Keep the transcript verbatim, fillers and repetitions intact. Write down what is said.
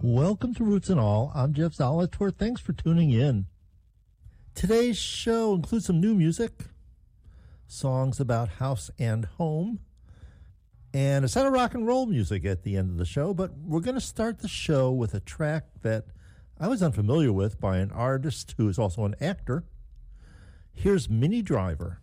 Welcome to Roots and All. I'm Jeff Zolator. Thanks for tuning in. Today's show includes some new music, songs about house and home, and a set of rock and roll music at the end of the show. But we're going to start the show with a track that I was unfamiliar with by an artist who is also an actor. Here's Minnie Driver.